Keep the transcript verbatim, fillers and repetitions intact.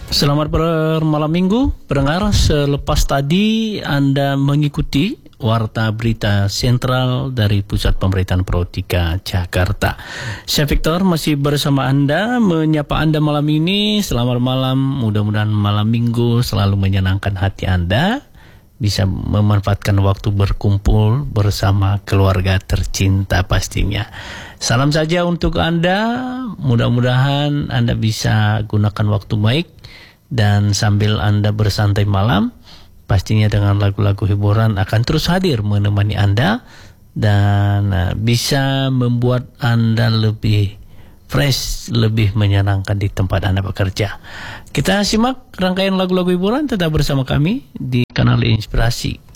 Selamat bermalam minggu, pendengar. Selepas tadi Anda mengikuti Warta Berita Sentral dari Pusat Pemberitaan Pro tiga Jakarta. Saya Victor masih bersama Anda, menyapa Anda malam ini. Selamat malam, mudah-mudahan malam minggu selalu menyenangkan hati Anda. Bisa memanfaatkan waktu berkumpul bersama keluarga tercinta pastinya. Salam saja untuk Anda, mudah-mudahan Anda bisa gunakan waktu baik. Dan sambil Anda bersantai malam, pastinya dengan lagu-lagu hiburan akan terus hadir menemani Anda. Dan uh, bisa membuat Anda lebih fresh, lebih menyenangkan di tempat Anda bekerja. Kita simak rangkaian lagu-lagu hiburan, tetap bersama kami di Kanal Inspirasi